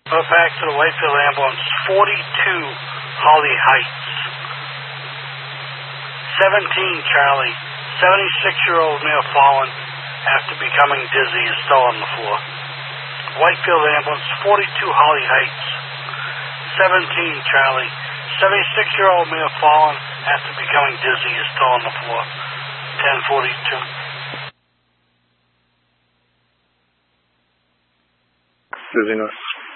Back to the Whitefield ambulance, 42 Holly Heights. 17 Charlie, 76-year-old male fallen after becoming dizzy is still on the floor. Whitefield ambulance, 42 Holly Heights. 17 Charlie, 76-year-old male fallen after becoming dizzy is still on the floor. 1042. Dizziness.